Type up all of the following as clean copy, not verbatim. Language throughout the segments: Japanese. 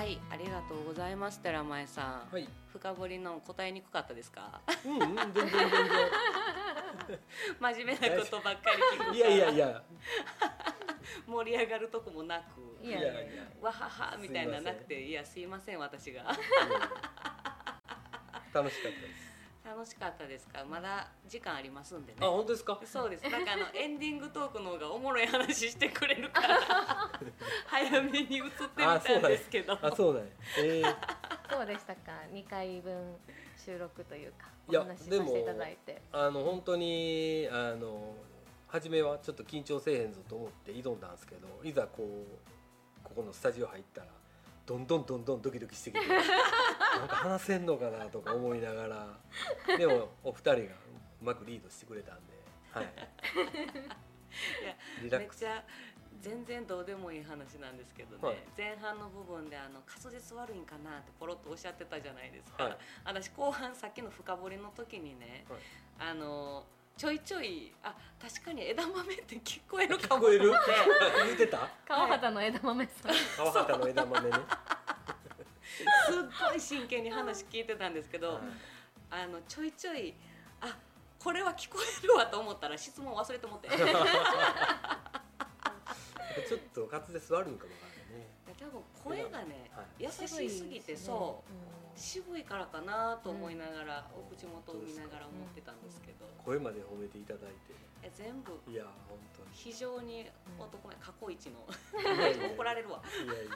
、ありがとうございます。寺前さん、 はい。 深掘りの答えにくかったですか？ 全然真面目なことばっかり聞くからいやいや盛り上がるとこもなく、 いやいやいやわははみたいななくて、いやすいません私が楽しかったです。 楽しかったですか？まだ時間ありますんでね。 あ、本当ですか？ そうです。なんかエンディングトークの方がおもろい話してくれるから早めに移ってみたんですけど。 あ、そうなんや。 どうでしたか？2回分収録というかおいや話しさせていただいて。 本当に初めはちょっと緊張せえへんぞと思って挑んだんですけど、いざここのスタジオ入ったらどんどんドキドキしてきてなんか話せんのかなとか思いながら、でもお二人がうまくリードしてくれたんで、はい、 いやリラックス。 めっちゃ全然どうでもいい話なんですけどね、 はい、 前半の部分で滑舌悪いんかなってポロッとおっしゃってたじゃないですか、 はい、 私後半さっきの深掘りの時にね、 はい、 ちょいちょい確かに枝豆って聞こえるかも聞こえるって言ってた？ 川畑の枝豆さん、 川畑の枝豆ねすっごい真剣に話聞いてたんですけど、はい、ちょいちょいこれは聞こえるわと思ったら質問忘れてもってちょっと滑舌悪いんかもわからないね。 多分声がね、 はい、 優しすぎて、そう、渋いからかなと思いながら、お口元を見ながら思ってたんですけど、 声まで褒めていただいて、 全部いや本当に非常に男前過去一の怒られるわ。 いやいや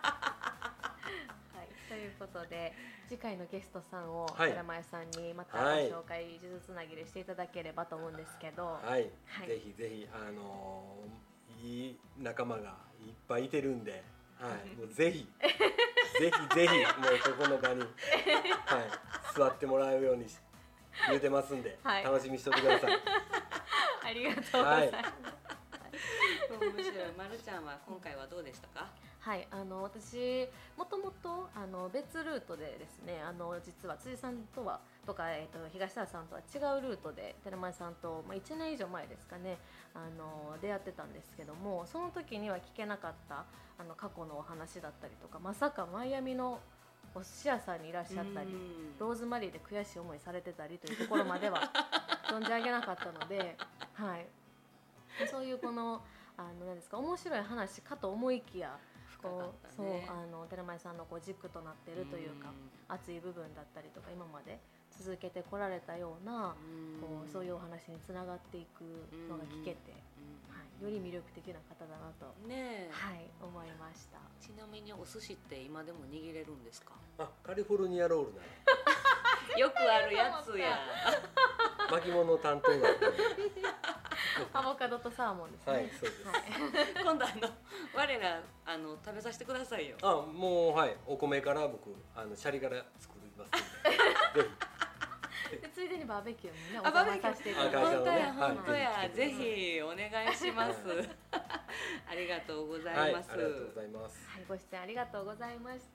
はい、ということで次回のゲストさんをはい、 寺前さんにまたご紹介数珠つなぎでしていただければと思うんですけど、 はい、 はい、 ぜひぜひいい仲間がいっぱいいてるんで、はい、もうぜひぜひもうここの場に、はい、座ってもらうように言うてますんで、はい、楽しみにしておいてください。 ありがとうございます。 むしろまるちゃんは今回はどうでしたか？ はい、私もともと別ルートでですね、実は辻さんとか、東田さんとは違うルートで寺前さんと、1年以上前ですかね、出会ってたんですけども、その時には聞けなかった過去のお話だったりとか、まさかマイアミのお寿司屋さんにいらっしゃったり、ローズマリーで悔しい思いされてたりというところまでは存じ上げなかったので、はい、そういう何ですか、面白い話かと思いきや、そう寺前さんの軸となっているというか、熱い部分だったりとか今まで続けてこられたようなそういうお話につながっていくのが聞けて、はい、より魅力的な方だなと、 ね、 はい、思いました。 ちなみにお寿司って今でも握れるんですか？ カリフォルニアロールならよくあるやつや巻物担当だったアボカドとサーモンですね。 はい、そうです。 はい、 今度我ら食べさせてくださいよ。 もうはい、お米から僕シャリから作りますので、ぜひ。でついでにバーベキューもね、お邪魔させていただいて、 本当や、ぜひお願いします。ありがとうございます。 ありがとうございます。 はい、ご出演ありがとうございました。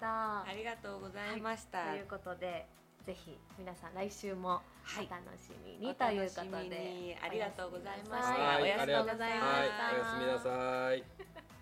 ありがとうございました。 ということで、ぜひ皆さん来週もお楽しみにということで、 ありがとうございました。 おやすみなさい。 おやすみなさい。